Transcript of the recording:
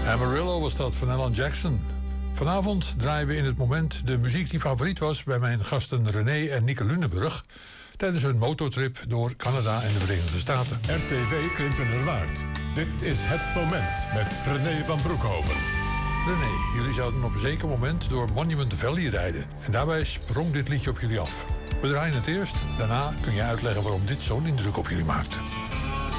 Amarillo was dat van Alan Jackson. Vanavond draaien we in het moment de muziek die favoriet was bij mijn gasten René en Nieke Lunenburg tijdens hun mototrip door Canada en de Verenigde Staten. RTV Krimpenerwaard. Dit is het moment met René van Broekhoven. René, jullie zouden op een zeker moment door Monument Valley rijden. En daarbij sprong dit liedje op jullie af. We draaien het eerst, daarna kun je uitleggen waarom dit zo'n indruk op jullie maakte.